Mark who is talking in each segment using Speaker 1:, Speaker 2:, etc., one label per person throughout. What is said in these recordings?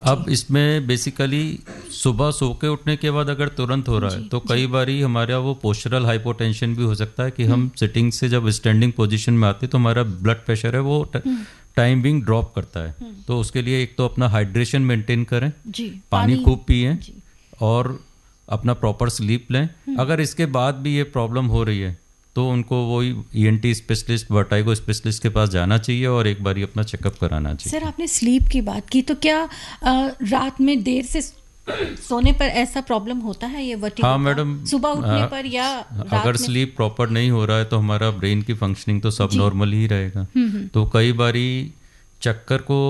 Speaker 1: अब इसमें बेसिकली सुबह सो के उठने के बाद अगर तुरंत हो रहा है तो कई बारी हमारा वो पोस्चरल हाइपोटेंशन भी हो सकता है कि हम सिटिंग से जब स्टैंडिंग पोजीशन में आते हैं तो हमारा ब्लड प्रेशर है वो टाइम बिंग ड्रॉप करता है। तो उसके लिए एक तो अपना हाइड्रेशन मेंटेन करें, पानी खूब पिएं और अपना प्रॉपर स्लीप लें। अगर इसके बाद भी ये प्रॉब्लम हो रही है तो उनको वही ईएनटी स्पेशलिस्ट, वर्टाइगो स्पेशलिस्ट के पास जाना चाहिए और एक बार अपना चेकअप कराना चाहिए।
Speaker 2: सर, आपने स्लीप की बात की तो क्या रात में देर से सोने पर ऐसा प्रॉब्लम होता है ये वर्टिगो?
Speaker 1: हाँ मैडम,
Speaker 2: सुबह उठने पर या
Speaker 1: अगर स्लीप प्रॉपर नहीं हो रहा है तो हमारा ब्रेन की फंक्शनिंग तो सब नॉर्मल ही रहेगा। तो कई बारी चक्कर को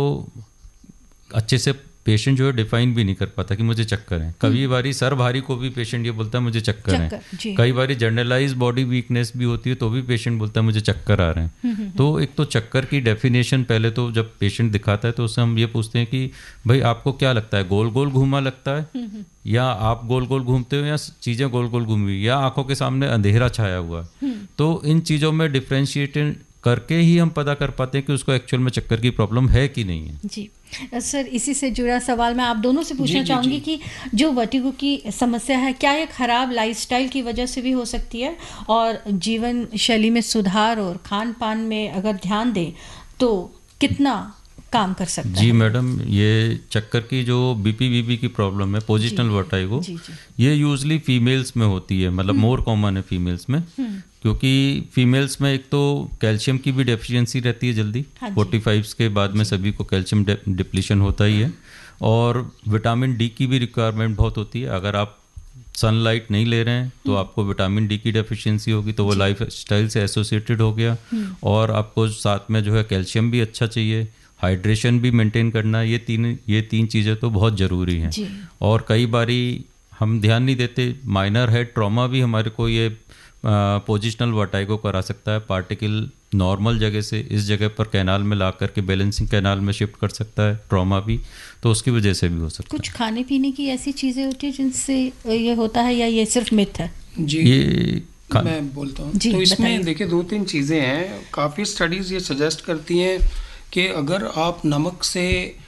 Speaker 1: अच्छे से पेशेंट जो है डिफाइन भी नहीं कर पाता कि मुझे चक्कर है। कई बारी सर भारी को भी पेशेंट ये बोलता है मुझे चक्कर है। कई बारी जनरलाइज बॉडी वीकनेस भी होती है तो भी पेशेंट बोलता है मुझे चक्कर आ रहे हैं। तो एक तो चक्कर की डेफिनेशन पहले तो जब पेशेंट दिखाता है तो उससे हम ये पूछते हैं कि भाई आपको क्या लगता है, गोल गोल घूमा लगता है या आप गोल गोल घूमते हो या चीज़ें गोल गोल घूमी या आंखों के सामने अंधेरा छाया हुआ है। तो इन चीज़ों में डिफ्रेंशिएट करके ही हम पता कर पाते हैं कि उसको एक्चुअल में चक्कर की प्रॉब्लम है कि नहीं है।
Speaker 2: जी सर, इसी से जुड़ा सवाल मैं आप दोनों से पूछना चाहूँगी कि जो वर्टिगो की समस्या है क्या ये खराब लाइफस्टाइल की वजह से भी हो सकती है, और जीवन शैली में सुधार और खान पान में अगर ध्यान दें तो कितना काम कर सकता है?
Speaker 1: जी मैडम, ये चक्कर की जो बीपी की प्रॉब्लम है, पोजिशनल वर्टाइगो, ये यूजली फीमेल्स में होती है, मतलब मोर कॉमन है फीमेल्स में, क्योंकि फीमेल्स में एक तो कैल्शियम की भी डेफिशिएंसी रहती है जल्दी। 45 के बाद में सभी को कैल्शियम डिप्लीशन होता ही है, और विटामिन डी की भी रिक्वायरमेंट बहुत होती है। अगर आप सनलाइट नहीं ले रहे हैं तो आपको विटामिन डी की डेफिशिएंसी होगी, तो वो लाइफ स्टाइल से एसोसिएटेड हो गया। और आपको साथ में जो है कैल्शियम भी अच्छा चाहिए, हाइड्रेशन भी मेंटेन करना, ये तीन चीज़ें तो बहुत ज़रूरी हैं। और कई बारी हम ध्यान नहीं देते, माइनर हेड ट्रॉमा भी हमारे को ये पोजिशनल वर्टाइगो करा सकता है। पार्टिकल नॉर्मल जगह से इस जगह पर कैनाल में ला करके बैलेंसिंग कैनाल में शिफ्ट कर सकता है, ट्रॉमा भी, तो उसकी वजह से भी हो सकता है।
Speaker 2: कुछ खाने पीने की ऐसी चीज़ें होती है जिनसे ये होता है या ये सिर्फ मिथ है?
Speaker 3: जी, ये मैं बोलता हूँ। तो इसमें देखिए 2-3 चीज़ें हैं। काफ़ी स्टडीज़ ये सजेस्ट करती हैं कि अगर आप नमक से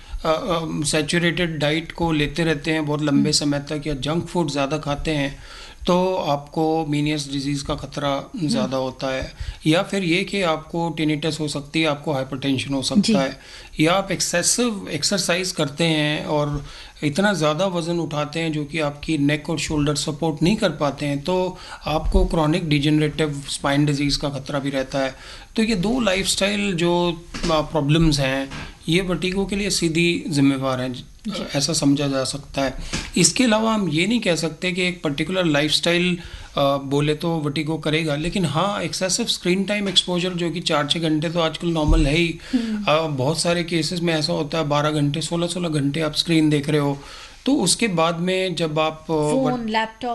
Speaker 3: सैचुरेटेड डाइट को लेते रहते हैं बहुत लंबे समय तक, या जंक फूड ज़्यादा खाते हैं, तो आपको मीनियस डिजीज़ का खतरा ज़्यादा होता है। या फिर ये कि आपको टिनिटस हो सकती है, आपको हाइपरटेंशन हो सकता है, या आप एक्सेसिव एक्सरसाइज करते हैं और इतना ज़्यादा वज़न उठाते हैं जो कि आपकी नेक और शोल्डर सपोर्ट नहीं कर पाते हैं, तो आपको क्रॉनिक डिजेनरेटिव स्पाइन डिजीज़ का खतरा भी रहता है। तो ये 2 लाइफस्टाइल जो प्रॉब्लम्स हैं ये वर्टिगो के लिए सीधी जिम्मेवार हैं, ऐसा समझा जा सकता है। इसके अलावा हम ये नहीं कह सकते कि एक पर्टिकुलर लाइफस्टाइल बोले तो वर्टिगो करेगा, लेकिन हाँ एक्सेसिव स्क्रीन टाइम एक्सपोजर जो कि 4-6 घंटे तो आजकल नॉर्मल है ही। बहुत सारे केसेस में ऐसा होता है 12 घंटे 16 घंटे आप स्क्रीन देख रहे हो, तो उसके बाद में जब आप फोन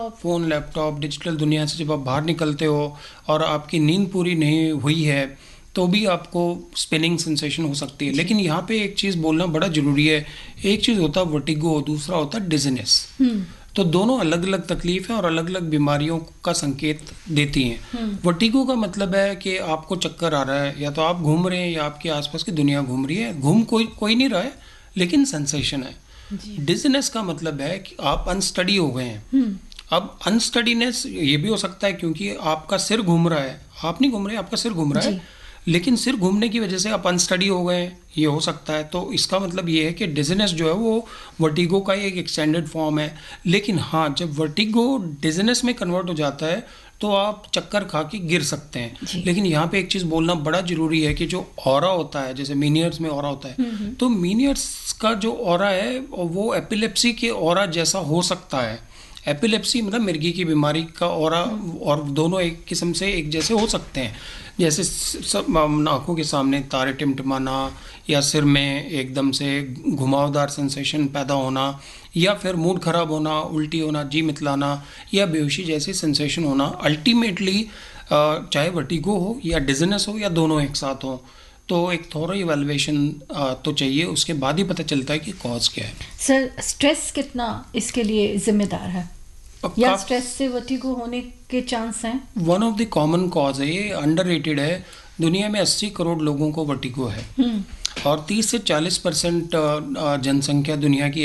Speaker 3: लैपटॉप डिजिटल दुनिया से जब आप बाहर निकलते हो और आपकी नींद पूरी नहीं हुई है तो भी आपको स्पिनिंग सेंसेशन हो सकती है। लेकिन यहाँ पे एक चीज़ बोलना बड़ा ज़रूरी है, एक चीज़ होता है वर्टिगो, दूसरा होता है डिजीनेस। तो दोनों अलग अलग तकलीफ हैं और अलग अलग बीमारियों का संकेत देती हैं। वर्टिगो का मतलब है कि आपको चक्कर आ रहा है, या तो आप घूम रहे हैं या आपके आसपास की दुनिया घूम रही है, घूम कोई नहीं रहा है लेकिन सेंसेशन है। डिजीनेस का मतलब है कि आप अनस्टडी हो गए हैं। अब अनस्टडीनेस ये भी हो सकता है क्योंकि आपका सिर घूम रहा है, आप नहीं घूम रहे, आपका सिर घूम रहा है, लेकिन सिर घूमने की वजह से आप अनस्टडी हो गए, ये हो सकता है। तो इसका मतलब ये है कि डिजीनेस जो है वो वर्टिगो का एक एक्सटेंडेड फॉर्म है। लेकिन हाँ, जब वर्टिगो डिजीनेस में कन्वर्ट हो जाता है तो आप चक्कर खा के गिर सकते हैं। लेकिन यहाँ पे एक चीज़ बोलना बड़ा ज़रूरी है कि जो ऑरा होता है, जैसे मीनियर्स में ऑरा होता है, तो मीनियर्स का जो ऑरा है वो एपिलेप्सी के ऑरा जैसा हो सकता है। एपिलेप्सी मतलब मिर्गी की बीमारी का ऑरा, और दोनों एक किस्म से एक जैसे हो सकते हैं, जैसे आँखों के सामने तारे टिमटिमाना, या सिर में एकदम से घुमावदार सेंसेशन पैदा होना, या फिर मूड खराब होना, उल्टी होना, जी मितलाना, या बेहोशी जैसी सेंसेशन होना। अल्टीमेटली चाहे वर्टिगो हो या डिजीनेस हो या दोनों एक साथ हो, तो एक थोड़ा इवैल्यूएशन तो चाहिए, उसके बाद ही पता चलता है कि कॉज क्या है।
Speaker 2: सर, स्ट्रेस कितना इसके लिए जिम्मेदार है, या स्ट्रेस से वर्टिगो होने के चांस हैं?
Speaker 3: One of the common cause है, ये अंडररेटेड है। दुनिया में 80 करोड़ लोगों को वर्टिगो है और 30 से 40% जनसंख्या दुनिया की